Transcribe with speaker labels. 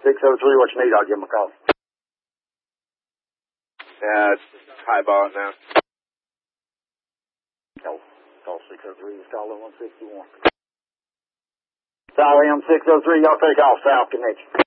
Speaker 1: 603, what you need, I'll give him a call.
Speaker 2: Yeah, it's highball now.
Speaker 1: Call 603, just call in 161. Dial M 603, y'all take off, South Connection.